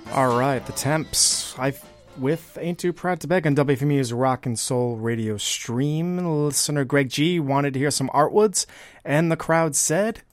All right, the Temps. With Ain't Too Proud to Beg on WFMU's Rock and Soul radio stream. Listener Greg G wanted to hear some Artwoods, and the crowd said,